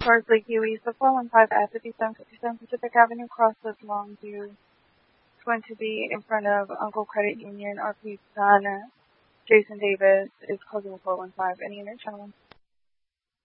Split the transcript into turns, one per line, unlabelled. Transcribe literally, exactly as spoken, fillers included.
Source Lake Huey, so four one five at fifty-seven fifty-seven Pacific Avenue, crosses Longview. It's going to be in front of Uncle Credit Union. R P's son, Jason Davis, is causing four one five. Any unit channel?